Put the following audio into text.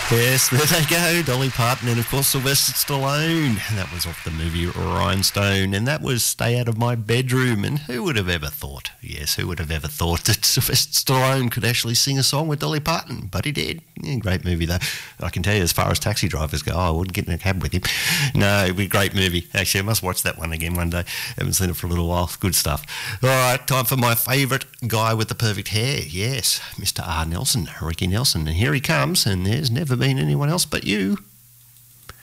Yes, there they go, Dolly Parton and, of course, Sylvester Stallone. That was off the movie Rhinestone, and that was Stay Out of My Bedroom. And who would have ever thought, yes, who would have ever thought that Sylvester Stallone could actually sing a song with Dolly Parton? But he did. Yeah, great movie, though. I can tell you, as far as taxi drivers go, I wouldn't get in a cab with him. No, it'd be a great movie. Actually, I must watch that one again one day. Haven't seen it for a little while. Good stuff. All right, time for my favourite guy with the perfect hair. Yes, Mr. R. Nelson, Ricky Nelson. And here he comes, and there's never been anyone else but you.